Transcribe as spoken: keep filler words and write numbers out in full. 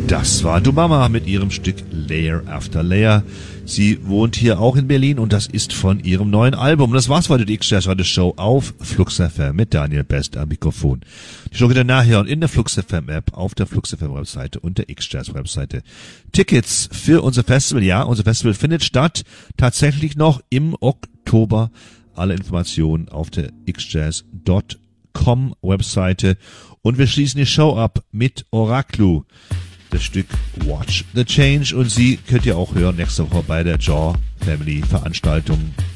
Das war Dumama mit ihrem Stück Layer After Layer. Sie wohnt hier auch in Berlin und das ist von ihrem neuen Album. Das war's heute, die X-Jazz Radio Show auf Flux F M mit Daniel Best am Mikrofon. Die Show geht dann nachher und in der Flux F M App, auf der Flux F M Webseite und der X-Jazz Webseite. Tickets für unser Festival, ja, unser Festival findet statt tatsächlich noch im Oktober. Alle Informationen auf der x jazz Punkt com Webseite und wir schließen die Show ab mit Oraklu. Das Stück Watch the Change und sie könnt ihr auch hören nächste Woche bei der Jaw Family Veranstaltung